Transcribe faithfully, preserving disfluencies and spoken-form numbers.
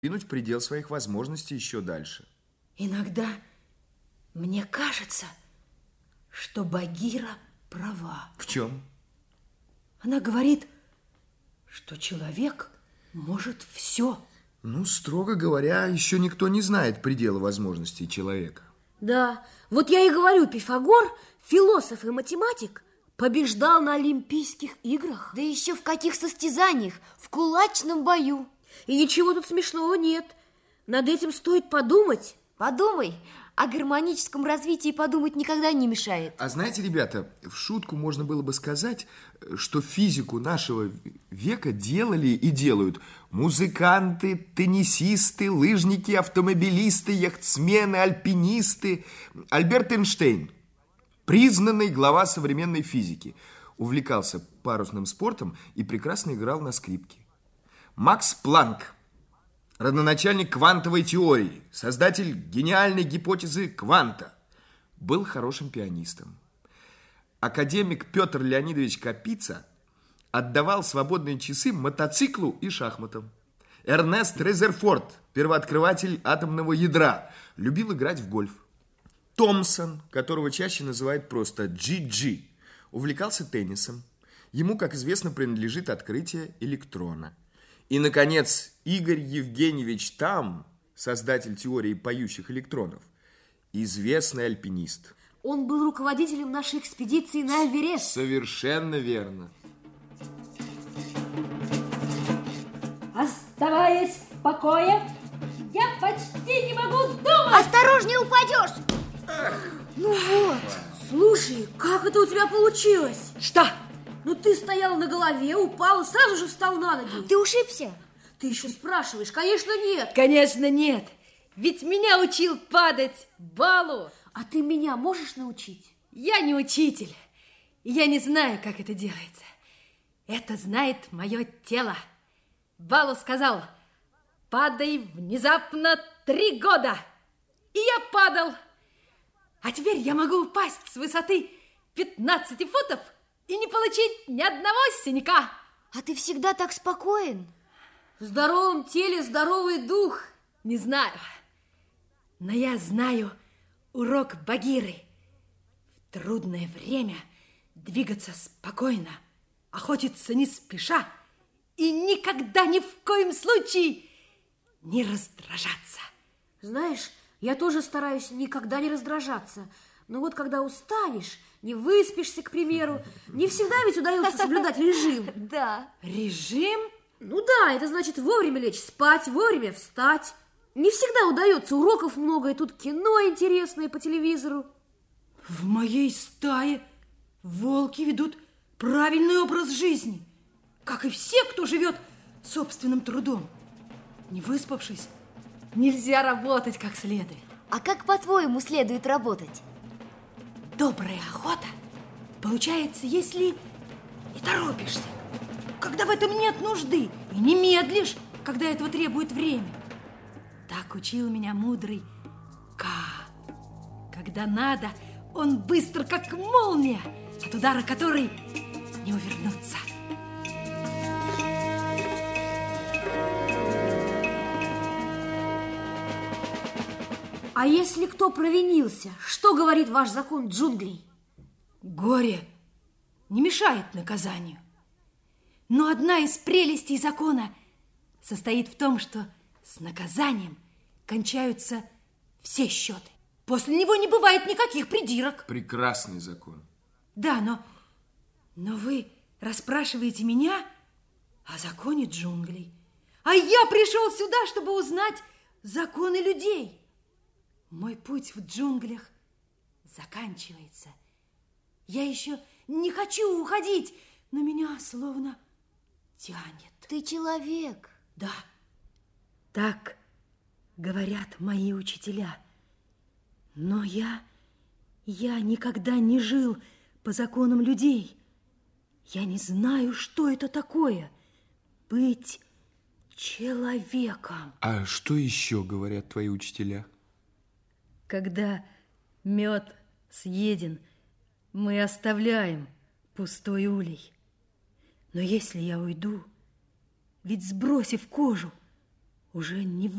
двинуть предел своих возможностей еще дальше. Иногда мне кажется, что Багира права. В чем? Она говорит, что человек может все. Ну, строго говоря, еще никто не знает предела возможностей человека. Да, вот я и говорю, Пифагор, философ и математик, побеждал на Олимпийских играх. Да еще в каких состязаниях? В кулачном бою. И ничего тут смешного нет. Над этим стоит подумать. Подумай, о гармоническом развитии подумать никогда не мешает. А знаете, ребята, в шутку можно было бы сказать, что физику нашего века делали и делают музыканты, теннисисты, лыжники, автомобилисты, яхтсмены, альпинисты. Альберт Эйнштейн, признанный глава современной физики, увлекался парусным спортом и прекрасно играл на скрипке. Макс Планк, родоначальник квантовой теории, создатель гениальной гипотезы кванта, был хорошим пианистом. Академик Петр Леонидович Капица отдавал свободные часы мотоциклу и шахматам. Эрнест Резерфорд, первооткрыватель атомного ядра, любил играть в гольф. Томпсон, которого чаще называют просто Джи Джи, увлекался теннисом. Ему, как известно, принадлежит открытие электрона. И, наконец, Игорь Евгеньевич Там, создатель теории поющих электронов, известный альпинист. Он был руководителем нашей экспедиции на Эверест. Совершенно верно. Оставаясь в покое, я почти не могу думать. Осторожнее, упадешь! Эх. Ну вот. Слушай, как это у тебя получилось? Что? Ну ты стоял на голове, упал и сразу же встал на ноги. Ты ушибся? Ты еще спрашиваешь? Конечно, нет. Конечно, нет. Ведь меня учил падать Балу. А ты меня можешь научить? Я не учитель. И я не знаю, как это делается. Это знает мое тело. Балу сказал, падай внезапно три года. И я падал. А теперь я могу упасть с высоты пятнадцати футов и не получить ни одного синяка. А ты всегда так спокоен. В здоровом теле здоровый дух. Не знаю, но я знаю урок Багиры. В трудное время двигаться спокойно, охотиться не спеша и никогда ни в коем случае не раздражаться. Знаешь, я тоже стараюсь никогда не раздражаться. Но вот когда устанешь, не выспишься, к примеру, не всегда ведь удается соблюдать режим. Да. Режим? Ну да, это значит вовремя лечь спать, вовремя встать. Не всегда удается, уроков много, и тут кино интересное по телевизору. В моей стае волки ведут правильный образ жизни, как и все, кто живет собственным трудом. Не выспавшись, нельзя работать как следует. А как, по-твоему, следует работать? Добрая охота получается, если не торопишься, когда в этом нет нужды, и не медлишь, когда этого требует время. Так учил меня мудрый Ка. Когда надо, он быстр, как молния, от удара которой не увернуться. А если кто провинился, что говорит ваш закон джунглей? Горе не мешает наказанию. Но одна из прелестей закона состоит в том, что с наказанием кончаются все счеты. После него не бывает никаких придирок. Прекрасный закон. Да, но, но вы расспрашиваете меня о законе джунглей. А я пришел сюда, чтобы узнать законы людей. Мой путь в джунглях заканчивается. Я еще не хочу уходить, но меня словно тянет. Ты человек. Да, так говорят мои учителя. Но я, я никогда не жил по законам людей. Я не знаю, что это такое быть человеком. А что еще говорят твои учителя? Когда мед съеден, мы оставляем пустой улей. Но если я уйду, ведь сбросив кожу, уже не